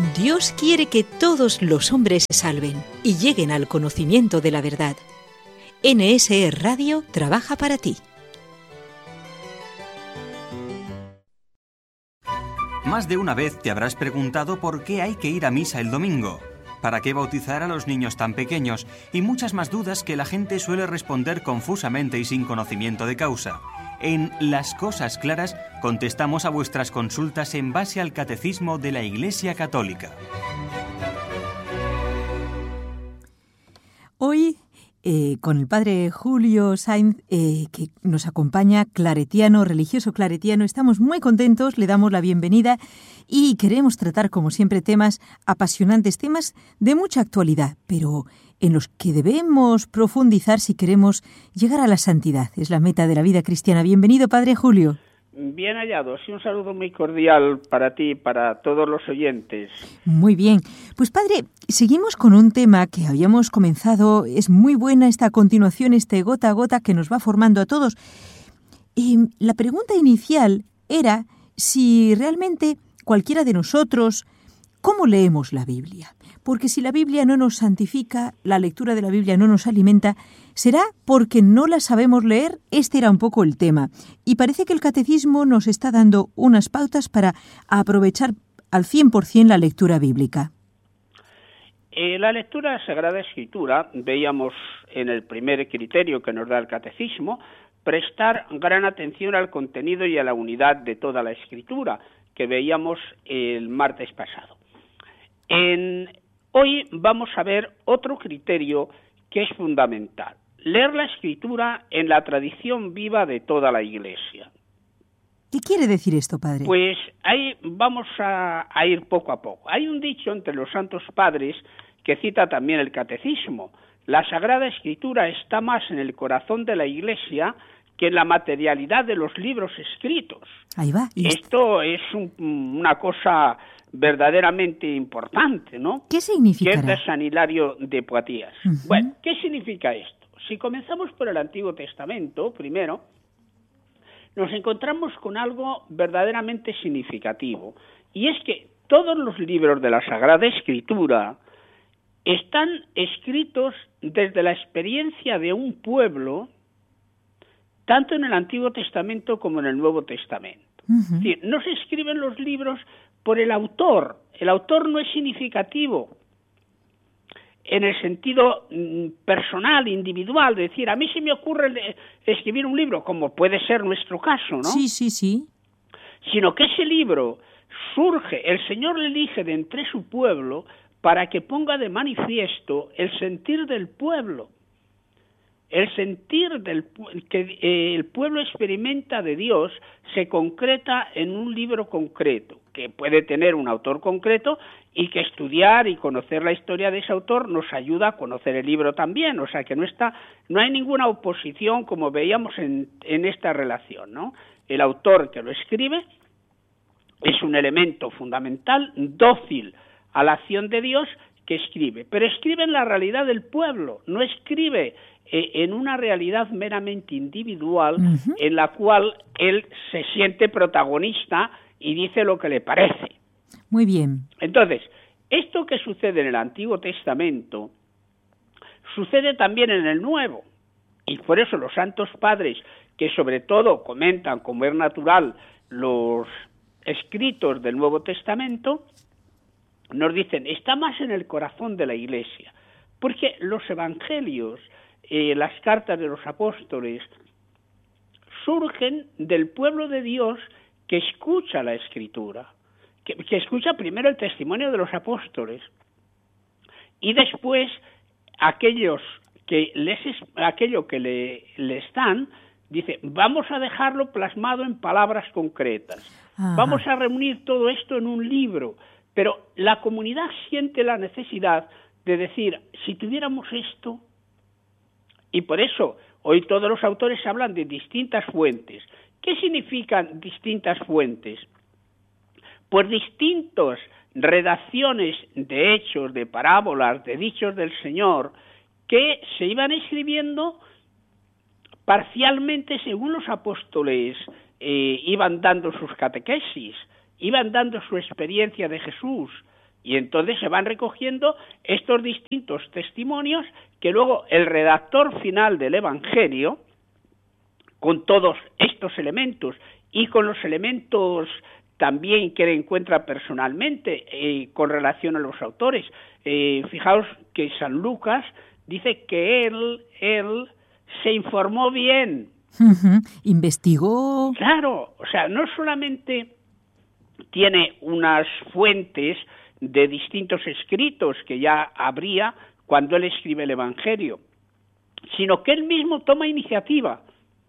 Dios quiere que todos los hombres se salven y lleguen al conocimiento de la verdad. NSE Radio trabaja para ti. Más de una vez te habrás preguntado por qué hay que ir a misa el domingo, para qué bautizar a los niños tan pequeños y muchas más dudas que la gente suele responder confusamente y sin conocimiento de causa. En Las Cosas Claras contestamos a vuestras consultas en base al Catecismo de la Iglesia Católica. Hoy, con el padre Julio Sainz, que nos acompaña, claretiano, religioso claretiano, estamos muy contentos, le damos la bienvenida y queremos tratar, como siempre, temas apasionantes, temas de mucha actualidad, pero en los que debemos profundizar si queremos llegar a la santidad. Es la meta de la vida cristiana. Bienvenido, padre Julio. Bien hallados y un saludo muy cordial para ti y para todos los oyentes. Muy bien. Pues padre, seguimos con un tema que habíamos comenzado. Es muy buena esta continuación, este gota a gota que nos va formando a todos. La pregunta inicial era si realmente cualquiera de nosotros, ¿cómo leemos la Biblia? Porque si la Biblia no nos santifica, la lectura de la Biblia no nos alimenta, ¿será porque no la sabemos leer? Este era un poco el tema. Y parece que el Catecismo nos está dando unas pautas para aprovechar al 100% la lectura bíblica. La lectura de la Sagrada Escritura, veíamos en el primer criterio que nos da el Catecismo, prestar gran atención al contenido y a la unidad de toda la Escritura, que veíamos el martes pasado. Hoy vamos a ver otro criterio que es fundamental: leer la Escritura en la tradición viva de toda la Iglesia. ¿Qué quiere decir esto, padre? Pues ahí vamos a ir poco a poco. Hay un dicho entre los santos padres que cita también el Catecismo: la Sagrada Escritura está más en el corazón de la Iglesia que en la materialidad de los libros escritos. Ahí va. Esto es una cosa verdaderamente importante, ¿no? ¿Qué significa? Que es de San Hilario de Poitiers. Bueno, ¿qué significa esto? Si comenzamos por el Antiguo Testamento, primero, nos encontramos con algo verdaderamente significativo, y es que todos los libros de la Sagrada Escritura están escritos desde la experiencia de un pueblo, tanto en el Antiguo Testamento como en el Nuevo Testamento. Es decir, no se escriben los libros por el autor. El autor no es significativo en el sentido personal, individual, de decir, a mí se me ocurre escribir un libro, como puede ser nuestro caso, ¿no? Sí. Sino que ese libro surge, el Señor le elige de entre su pueblo para que ponga de manifiesto el sentir del pueblo. El sentir que el pueblo experimenta de Dios se concreta en un libro concreto, que puede tener un autor concreto, y que estudiar y conocer la historia de ese autor nos ayuda a conocer el libro también. O sea que no hay ninguna oposición, como veíamos en esta relación, ¿no? El autor que lo escribe es un elemento fundamental, dócil a la acción de Dios, que escribe, pero escribe en la realidad del pueblo, no escribe en una realidad meramente individual en la cual él se siente protagonista y dice lo que le parece. Muy bien. Entonces, esto que sucede en el Antiguo Testamento sucede también en el Nuevo, y por eso los santos padres, que sobre todo comentan, como es natural, los escritos del Nuevo Testamento, nos dicen, está más en el corazón de la Iglesia, porque los evangelios, las cartas de los apóstoles, surgen del pueblo de Dios que escucha la Escritura, que escucha primero el testimonio de los apóstoles, y después aquello que les dan, dice, vamos a dejarlo plasmado en palabras concretas, vamos a reunir todo esto en un libro. Pero la comunidad siente la necesidad de decir, si tuviéramos esto, y por eso hoy todos los autores hablan de distintas fuentes. ¿Qué significan distintas fuentes? Pues distintas redacciones de hechos, de parábolas, de dichos del Señor, que se iban escribiendo parcialmente según los apóstoles iban dando sus catequesis, iban dando su experiencia de Jesús, Y entonces se van recogiendo estos distintos testimonios que luego el redactor final del Evangelio, con todos estos elementos y con los elementos también que encuentra personalmente con relación a los autores. Fijaos que San Lucas dice que él se informó bien. Investigó. Claro, o sea, no solamente tiene unas fuentes de distintos escritos que ya habría cuando él escribe el Evangelio, sino que él mismo toma iniciativa.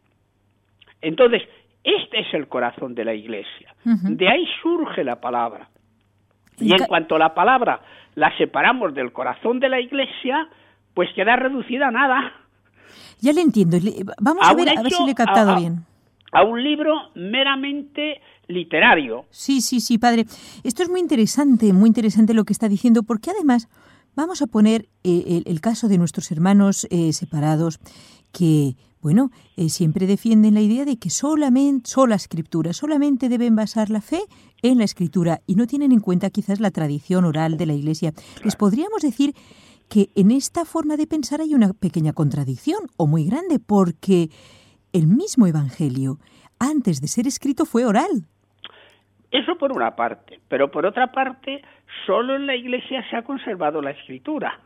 Entonces, este es el corazón de la Iglesia. De ahí surge la palabra. Y en cuanto a la palabra la separamos del corazón de la Iglesia, pues queda reducida a nada. Ya le entiendo. Vamos a ver si le he captado bien. A un libro meramente literario. Sí, padre. Esto es muy interesante lo que está diciendo, porque además vamos a poner el caso de nuestros hermanos separados que, bueno, siempre defienden la idea de que sola escritura, solamente deben basar la fe en la escritura y no tienen en cuenta quizás la tradición oral de la Iglesia. Claro. Les podríamos decir que en esta forma de pensar hay una pequeña contradicción, o muy grande, porque el mismo Evangelio, antes de ser escrito, fue oral. Eso por una parte, pero por otra parte, solo en la Iglesia se ha conservado la escritura,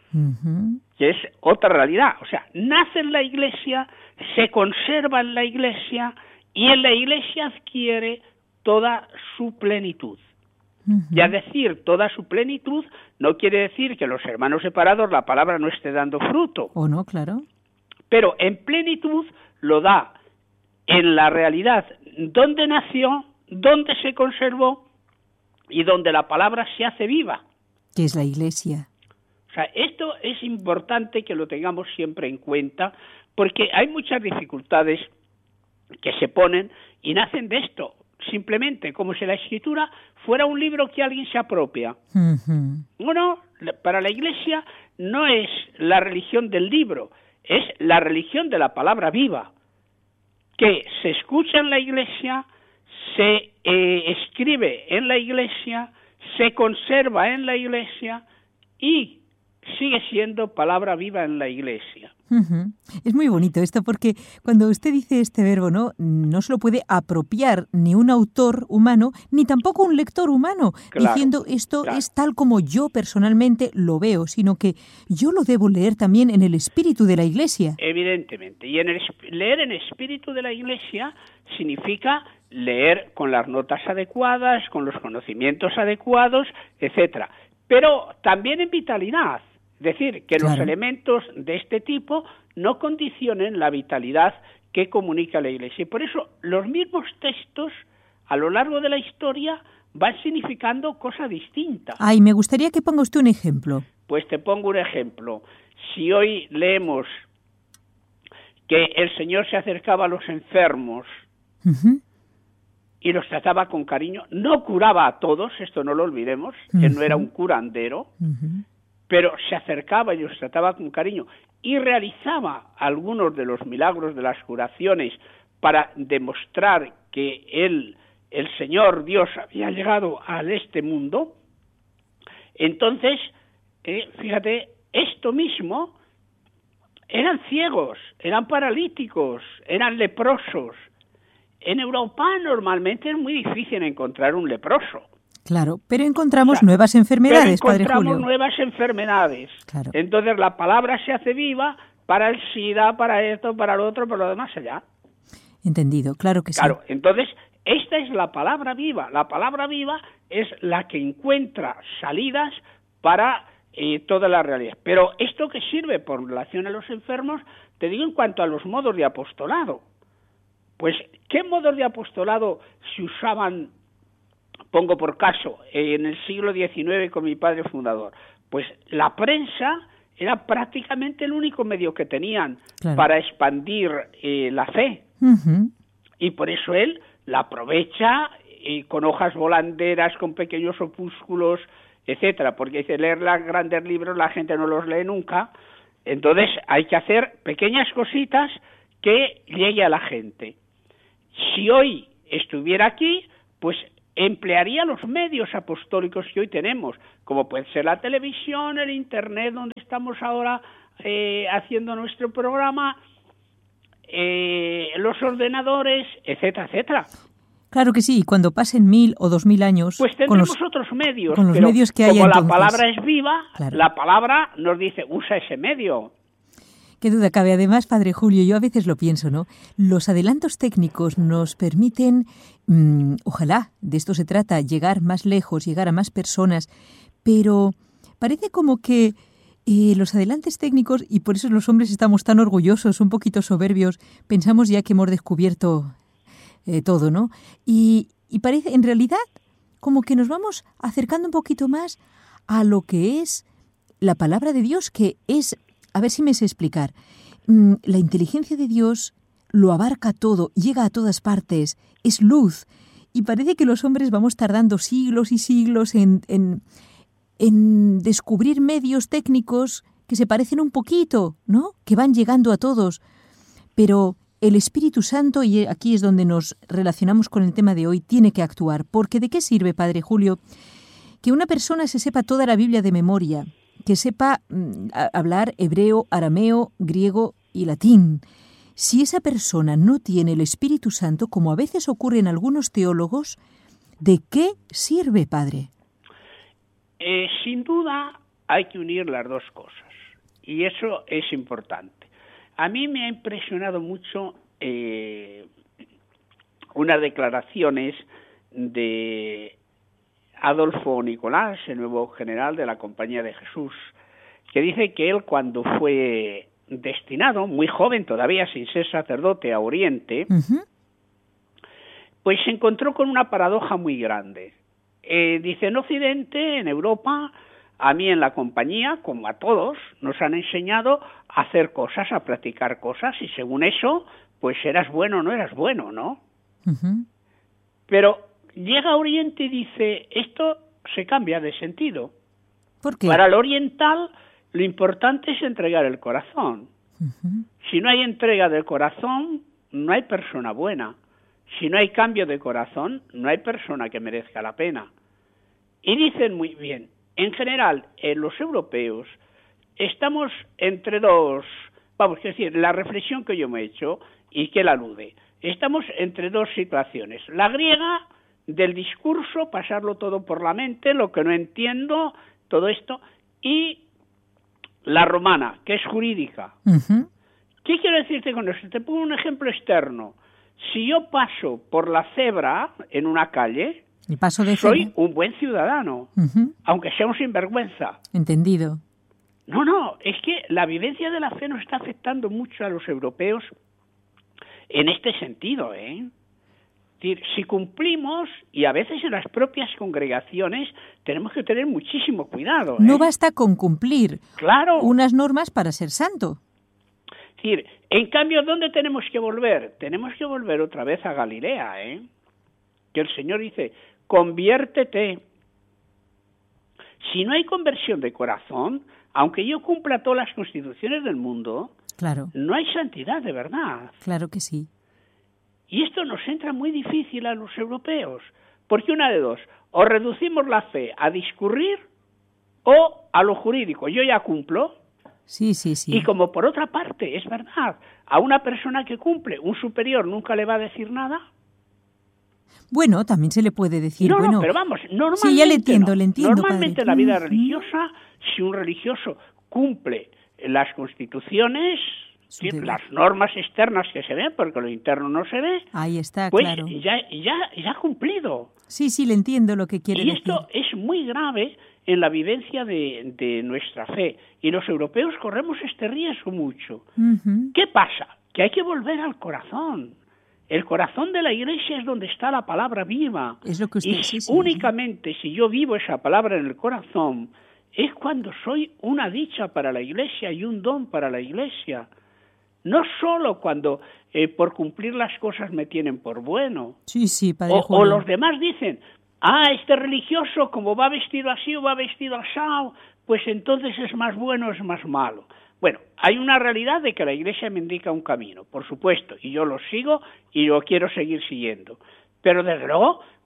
que es otra realidad. O sea, nace en la Iglesia, se conserva en la Iglesia y en la Iglesia adquiere toda su plenitud. Y a decir toda su plenitud no quiere decir que los hermanos separados la palabra no esté dando fruto. ¿O no? Claro. Pero en plenitud lo da en la realidad donde nació, donde se conservó y donde la palabra se hace viva. Que es la Iglesia. O sea, esto es importante que lo tengamos siempre en cuenta, porque hay muchas dificultades que se ponen y nacen de esto, simplemente como si la Escritura fuera un libro que alguien se apropia. Bueno, para la Iglesia no es la religión del libro, es la religión de la palabra viva, que se escucha en la Iglesia, se escribe en la Iglesia, se conserva en la Iglesia y sigue siendo palabra viva en la Iglesia. Es muy bonito esto, porque cuando usted dice este verbo, no se lo puede apropiar ni un autor humano, ni tampoco un lector humano, diciendo esto es tal como yo personalmente lo veo, sino que yo lo debo leer también en el espíritu de la Iglesia. Evidentemente, y leer en espíritu de la Iglesia significa leer con las notas adecuadas, con los conocimientos adecuados, etcétera, pero también en vitalidad. Es decir, que los elementos de este tipo no condicionen la vitalidad que comunica la Iglesia. Y por eso los mismos textos a lo largo de la historia van significando cosas distintas. Ay, me gustaría que ponga usted un ejemplo. Pues te pongo un ejemplo. Si hoy leemos que el Señor se acercaba a los enfermos y los trataba con cariño, no curaba a todos, esto no lo olvidemos, que no era un curandero, pero se acercaba y los trataba con cariño y realizaba algunos de los milagros de las curaciones para demostrar que el Señor Dios había llegado a este mundo. Entonces, fíjate, esto mismo, eran ciegos, eran paralíticos, eran leprosos. En Europa normalmente es muy difícil encontrar un leproso. Claro, pero encontramos nuevas enfermedades, Padre Julio. Encontramos nuevas enfermedades. Claro. Entonces la palabra se hace viva para el SIDA, para esto, para lo otro, para lo demás allá. Entendido, claro que sí. Claro, entonces esta es la palabra viva. La palabra viva es la que encuentra salidas para toda la realidad. Pero esto que sirve por relación a los enfermos, te digo en cuanto a los modos de apostolado. Pues, ¿qué modos de apostolado se usaban? Pongo por caso, en el siglo XIX con mi padre fundador, pues la prensa era prácticamente el único medio que tenían para expandir la fe. Y por eso él la aprovecha con hojas volanderas, con pequeños opúsculos, etcétera, porque dice, leer los grandes libros la gente no los lee nunca, entonces hay que hacer pequeñas cositas que llegue a la gente. Si hoy estuviera aquí, pues emplearía los medios apostólicos que hoy tenemos, como puede ser la televisión, el internet, donde estamos ahora haciendo nuestro programa, los ordenadores, etcétera, etcétera. Claro que sí, y cuando pasen 1000 o 2000 años... Pues tendremos otros medios, con los pero medios que haya como entonces. La palabra es viva, claro. La palabra nos dice, usa ese medio. Qué duda cabe. Además, Padre Julio, yo a veces lo pienso, ¿no? Los adelantos técnicos nos permiten, ojalá, de esto se trata, llegar más lejos, llegar a más personas, pero parece como que los adelantos técnicos, y por eso los hombres estamos tan orgullosos, un poquito soberbios, pensamos ya que hemos descubierto todo, ¿no? Y parece, en realidad, como que nos vamos acercando un poquito más a lo que es la palabra de Dios, que es, a ver si me sé explicar, la inteligencia de Dios lo abarca todo, llega a todas partes, es luz, y parece que los hombres vamos tardando siglos y siglos en descubrir medios técnicos que se parecen un poquito, ¿no? Que van llegando a todos, pero el Espíritu Santo, y aquí es donde nos relacionamos con el tema de hoy, tiene que actuar. Porque ¿de qué sirve, Padre Julio, que una persona se sepa toda la Biblia de memoria, que sepa hablar hebreo, arameo, griego y latín, si esa persona no tiene el Espíritu Santo, como a veces ocurre en algunos teólogos? ¿De qué sirve, Padre? Sin duda hay que unir las dos cosas, y eso es importante. A mí me ha impresionado mucho unas declaraciones de Adolfo Nicolás, el nuevo general de la Compañía de Jesús, que dice que él, cuando fue destinado, muy joven todavía, sin ser sacerdote, a Oriente, pues se encontró con una paradoja muy grande. Dice, en Occidente, en Europa, a mí en la compañía, como a todos, nos han enseñado a hacer cosas, a practicar cosas, y según eso, pues eras bueno o no eras bueno, ¿no? Pero llega a Oriente y dice, esto se cambia de sentido. ¿Por qué? Para el oriental, lo importante es entregar el corazón. Si no hay entrega del corazón, no hay persona buena. Si no hay cambio de corazón, no hay persona que merezca la pena. Y dicen muy bien, en general, los europeos estamos entre dos, vamos, es decir, la reflexión que yo me he hecho y que él alude, estamos entre dos situaciones. La griega, del discurso, pasarlo todo por la mente, lo que no entiendo, todo esto, y la romana, que es jurídica. ¿Qué quiero decirte con eso? Te pongo un ejemplo externo. Si yo paso por la cebra en una calle, soy un buen ciudadano, aunque sea un sinvergüenza. Entendido. No, es que la vivencia de la fe nos está afectando mucho a los europeos en este sentido, Es decir, si cumplimos, y a veces en las propias congregaciones, tenemos que tener muchísimo cuidado. No basta con cumplir unas normas para ser santo. Es decir, en cambio, ¿dónde tenemos que volver? Tenemos que volver otra vez a Galilea, Que el Señor dice, conviértete. Si no hay conversión de corazón, aunque yo cumpla todas las constituciones del mundo, no hay santidad de verdad. Claro que sí. Y esto nos entra muy difícil a los europeos, porque una de dos, o reducimos la fe a discurrir o a lo jurídico. Yo ya cumplo. Sí. Y como por otra parte, es verdad, a una persona que cumple, un superior nunca le va a decir nada. Bueno, también se le puede decir, No, pero vamos, normalmente sí, ya le entiendo, Normalmente en la vida padre. religiosa, si un religioso cumple las constituciones, las normas externas que se ven, porque lo interno no se ve, ahí está, pues claro. ya ha cumplido. Sí, le entiendo lo que quiere decir. Y esto es muy grave en la vivencia de nuestra fe. Y los europeos corremos este riesgo mucho. ¿Qué pasa? Que hay que volver al corazón. El corazón de la Iglesia es donde está la palabra viva. Es lo que usted únicamente si yo vivo esa palabra en el corazón, es cuando soy una dicha para la Iglesia y un don para la Iglesia. No solo cuando por cumplir las cosas me tienen por bueno. Sí, Padre Julio. O los demás dicen, este religioso, como va vestido así o va vestido asado, pues entonces es más bueno o es más malo. Bueno, hay una realidad de que la Iglesia me indica un camino, por supuesto, y yo lo sigo y lo quiero seguir siguiendo. Pero desde luego,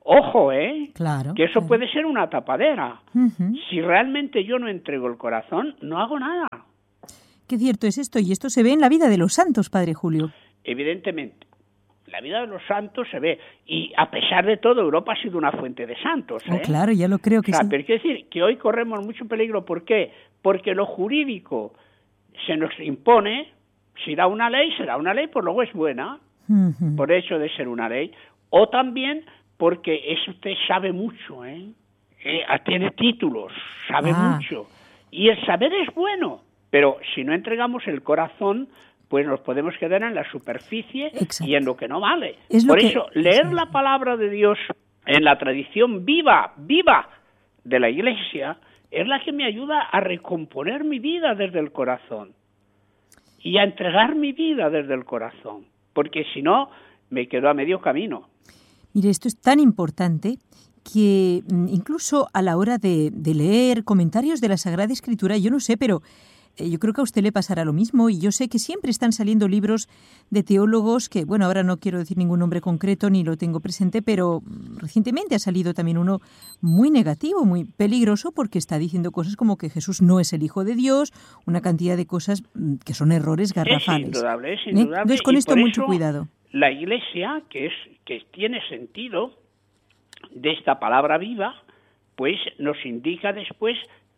Ojo, Claro. que eso claro. puede ser una tapadera. Ujú. Si realmente yo no entrego el corazón, no hago nada. Qué cierto es esto, y esto se ve en la vida de los santos, Padre Julio. Evidentemente, la vida de los santos se ve. Y a pesar de todo, Europa ha sido una fuente de santos. Oh, claro, ya lo creo que O sea, sí. pero quiero decir que hoy corremos mucho peligro. ¿Por qué? Porque lo jurídico se nos impone. Si da una ley, será una ley, pues luego es buena, Ujú. por hecho de ser una ley. O también porque usted sabe mucho, tiene títulos, sabe mucho. Y el saber es bueno, pero si no entregamos el corazón, pues nos podemos quedar en la superficie. Exacto. Y en lo que no vale. Es lo Por que- eso, leer la palabra de Dios en la tradición viva de la Iglesia es la que me ayuda a recomponer mi vida desde el corazón y a entregar mi vida desde el corazón, porque si no, me quedo a medio camino. Mire, esto es tan importante que incluso a la hora de leer comentarios de la Sagrada Escritura, yo no sé, pero yo creo que a usted le pasará lo mismo, y yo sé que siempre están saliendo libros de teólogos que, bueno, ahora no quiero decir ningún nombre concreto ni lo tengo presente, pero recientemente ha salido también uno muy negativo, muy peligroso, porque está diciendo cosas como que Jesús no es el Hijo de Dios, una cantidad de cosas que son errores garrafales. Es indudable. Entonces, con y esto por mucho eso cuidado. La Iglesia, que tiene sentido de esta palabra viva, pues nos indica después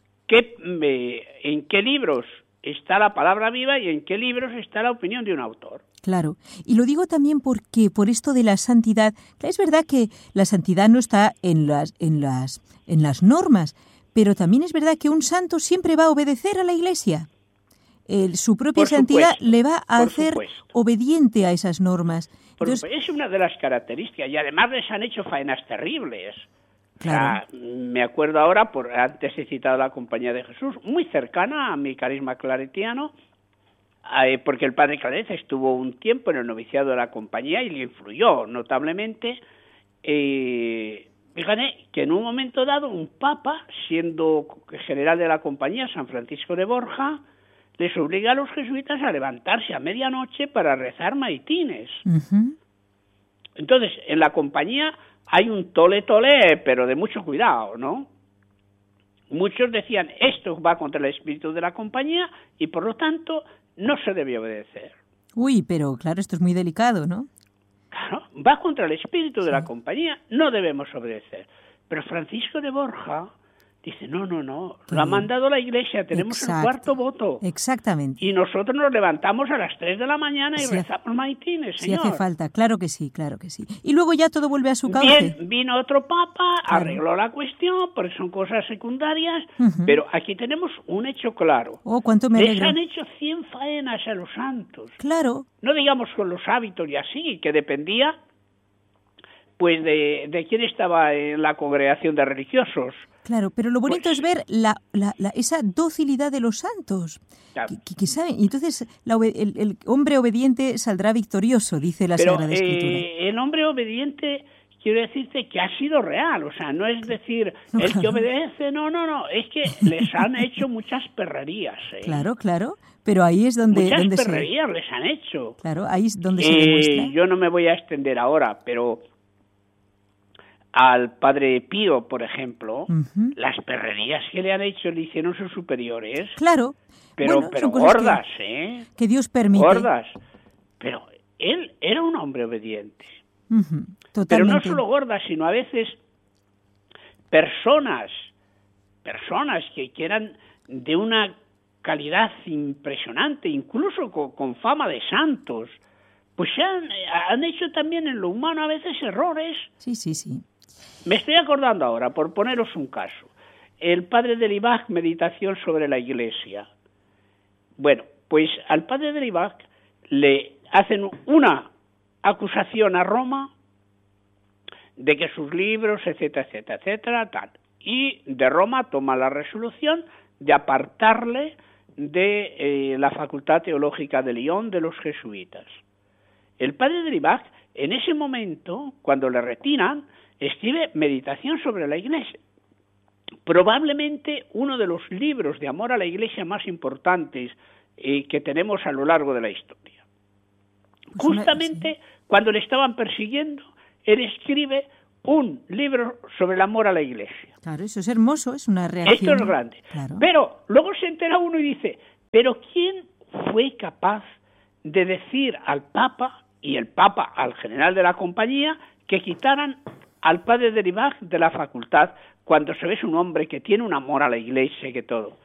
en qué libros está la palabra viva y en qué libros está la opinión de un autor. Claro, y lo digo también porque por esto de la santidad, es verdad que la santidad no está en las normas, pero también es verdad que un santo siempre va a obedecer a la Iglesia. Su propia santidad le va a hacer obediente a esas normas. Entonces, es una de las características, y además les han hecho faenas terribles. Claro. O sea, me acuerdo ahora, antes he citado la Compañía de Jesús, muy cercana a mi carisma claretiano, porque el padre Claret estuvo un tiempo en el noviciado de la Compañía y le influyó notablemente. Fíjate que en un momento dado un papa, siendo general de la Compañía, San Francisco de Borja, les obliga a los jesuitas a levantarse a medianoche para rezar maitines. Uh-huh. Entonces, en la Compañía hay un tole-tole, pero de mucho cuidado, ¿no? Muchos decían, esto va contra el espíritu de la Compañía y, por lo tanto, no se debe obedecer. Uy, pero claro, esto es muy delicado, ¿no? Claro, va contra el espíritu de la Compañía, no debemos obedecer. Pero Francisco de Borja dice, no, lo ha mandado la Iglesia, tenemos el cuarto voto. Exactamente. Y nosotros nos levantamos a las 3 de la mañana y rezamos maitines, señor. Si hace falta, claro que sí. Y luego ya todo vuelve a su cauce. Bien, vino otro papa, arregló la cuestión, porque son cosas secundarias, pero aquí tenemos un hecho claro. Oh, cuánto me alegra. Les han hecho 100 faenas a los santos. Claro. No digamos con los hábitos y así, que dependía pues de quién estaba en la congregación de religiosos. Claro, pero lo bonito es ver esa docilidad de los santos, claro, que saben. Y entonces el hombre obediente saldrá victorioso, dice la Sagrada Escritura. El hombre obediente, quiero decirte que ha sido real, o sea, no es decir, el que obedece, no, es que les han hecho muchas perrerías. Claro, pero ahí es donde... Muchas perrerías les han hecho. Claro, ahí es donde se demuestra. Yo no me voy a extender ahora, pero... Al padre Pío, por ejemplo, las perrerías que le han hecho le hicieron sus superiores. Claro. Pero gordas, que Dios permite. Gordas. Pero él era un hombre obediente. Totalmente. Pero no solo gordas, sino a veces personas que eran de una calidad impresionante, incluso con fama de santos, pues han hecho también en lo humano a veces errores. Sí. Me estoy acordando ahora, por poneros un caso. El padre de Libac, Meditación sobre la Iglesia. Bueno, pues al padre de Libac le hacen una acusación a Roma de que sus libros, etcétera, tal. Y de Roma toma la resolución de apartarle de la Facultad Teológica de Lyon de los jesuitas. El padre de Libac, en ese momento, cuando le retiran, escribe Meditación sobre la Iglesia. Probablemente uno de los libros de amor a la Iglesia más importantes que tenemos a lo largo de la historia. Justamente cuando le estaban persiguiendo, él escribe un libro sobre el amor a la Iglesia. Claro, eso es hermoso, es una reacción. Esto es grande. Claro. Pero luego se entera uno y dice, ¿pero quién fue capaz de decir al Papa y el Papa al general de la compañía que quitaran al padre de Ribach de la facultad cuando se ve un hombre que tiene un amor a la Iglesia y que todo?